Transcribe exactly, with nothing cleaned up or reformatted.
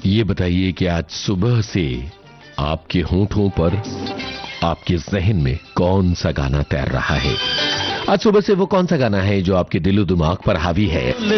ये बताइए कि आज सुबह से आपके होंठों पर, आपके जहन में कौन सा गाना तैर रहा है? आज सुबह से वो कौन सा गाना है जो आपके दिलो दिमाग पर हावी है?